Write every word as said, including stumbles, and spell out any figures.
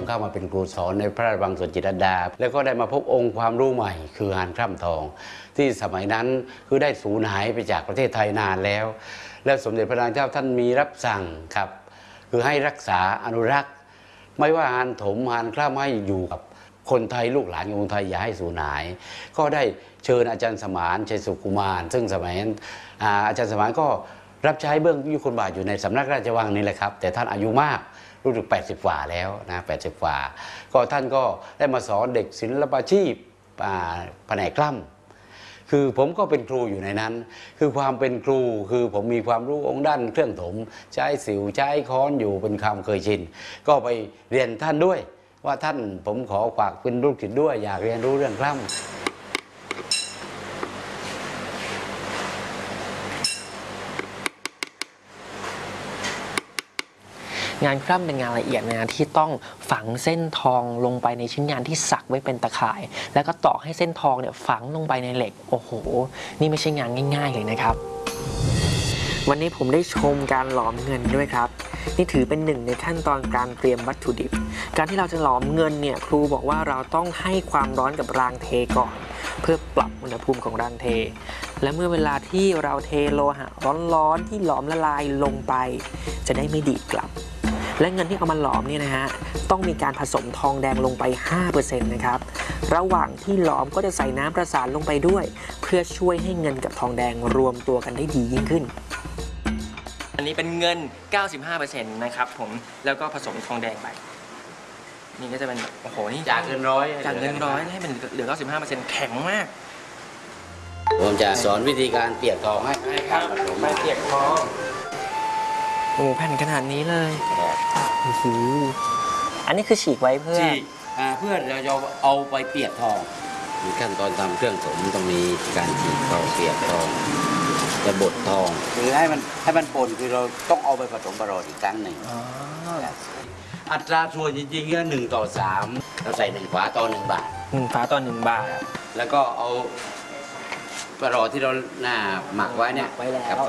เข้ามาเป็นครูสอนในพระราชวังสวนจิตรลดาแล้วก็ได้มาพบองค์ความรู้ใหม่คืองานคร่ำทองที่สมัยนั้นคือได้สูญหายไปจากประเทศไทยนานแล้วและสมเด็จพระนางเจ้าท่านมีรับสั่งครับคือให้รักษาอนุรักษ์ไม่ว่าหานถมหานคร่ำให้อยู่กับคนไทยลูกหลานของคนไทยอย่าให้สูญหายก็ได้เชิญอาจารย์สมานชัยสุขุมารซึ่งสมัยนั้นอาจารย์สมานก็รับใช้เบื้องยุคลบาทอยู่ในสำนักราชวังนี่แหละครับแต่ท่านอายุมากรู้สึกแปดสิบกว่าแล้วนะแปดสิบกว่าก็ท่านก็ได้มาสอนเด็กศิลปาชีพแผนกกล้ำคือผมก็เป็นครูอยู่ในนั้นคือความเป็นครูคือผมมีความรู้องค์ด้านเครื่องถมใช้สิวใช้ค้อนอยู่เป็นคำเคยชินก็ไปเรียนท่านด้วยว่าท่านผมขอฝากเป็นลูกศิษย์ด้วยอยากเรียนรู้เรื่องกล้ำงานคร่ำเป็นงานละเอียดนะที่ต้องฝังเส้นทองลงไปในชิ้นงานที่สักไว้เป็นตะข่ายแล้วก็ตอกให้เส้นทองเนี่ยฝังลงไปในเหล็กโอ้โหนี่ไม่ใช่งานง่ายๆเลยนะครับวันนี้ผมได้ชมการหลอมเงินด้วยครับนี่ถือเป็นหนึ่งในขั้นตอนการเตรียมวัตถุดิบการที่เราจะหลอมเงินเนี่ยครูบอกว่าเราต้องให้ความร้อนกับรางเทก่อนเพื่อปรับอุณหภูมิของรางเทและเมื่อเวลาที่เราเทโลหะร้อนๆที่หลอมละลายลงไปจะได้ไม่ดีดกลับและเงินที่เอามาหลอมเนี่ยนะฮะต้องมีการผสมทองแดงลงไป ห้าเปอร์เซ็นต์ นะครับระหว่างที่หลอมก็จะใส่น้ำประสานลงไปด้วยเพื่อช่วยให้เงินกับทองแดงรวมตัวกันได้ดียิ่งขึ้นอันนี้เป็นเงิน เก้าสิบห้าเปอร์เซ็นต์ นะครับผมแล้วก็ผสมทองแดงไปนี่ก็จะเป็นโอ้โหนี่จากเงินร้อยจากเงินร้อยให้มันเหลือ เก้าสิบห้าเปอร์เซ็นต์ แข็งมากผมจะสอนวิธีการเปียกทองให้ครับไม่เปียกทองโอ้แผ่นขนาดนี้เลยโอ้โหอันนี้คือฉีกไว้เพื่อฉีกเพื่อเราจะเอาไปเปียกทองมีขั้นตอนทำเครื่องถมต้องมีการฉีกทองเปียกทองจะบดทองคือให้มันให้มันป่นคือเราต้องเอาไปผสมประหลอดอีกครั้งหนึ่งอัตราส่วนจริงๆก็หนึ่งต่อสามเราใส่หนึ่งฝาต่อหนึ่งบาทหนึ่งฝาต่อหนึ่งบาทแล้วก็เอาประหลอดที่เราหน้าหมักไว้เนี่ยกับ